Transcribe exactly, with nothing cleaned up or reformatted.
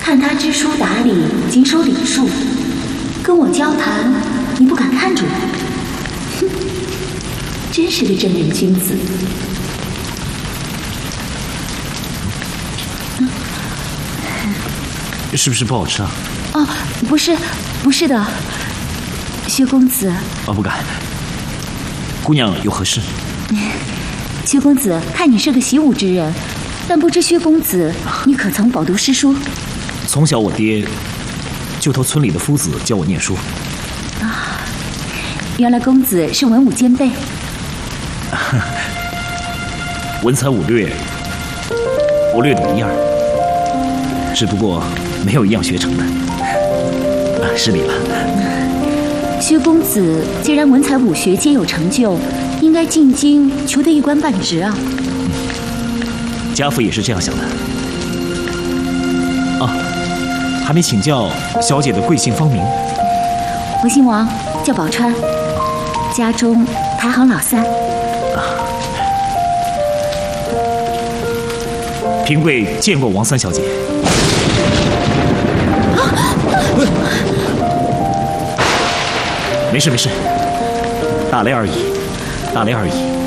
看他知书达理，谨守礼数，跟我交谈，你不敢看着我，哼，真是个正人君子。 是不是不好吃啊？ 哦，不是，不是的，薛公子。 啊，不敢。姑娘有何事？ 薛公子，看你是个习武之人，但不知薛公子，你可曾饱读诗书？ 从小我爹就托村里的夫子教我念书。 啊，原来公子是文武兼备。 文才武略，我略懂一二，只不过没有一样学成的。啊，失礼了。 薛公子既然文才武学皆有成就，应该进京求得一官半职啊。 嗯，家父也是这样想的。啊，还没请教小姐的贵姓芳名？ 我姓王，叫宝钏，家中排行老三。 啊，平贵见过王三小姐。没事没事，打雷而已，打雷而已。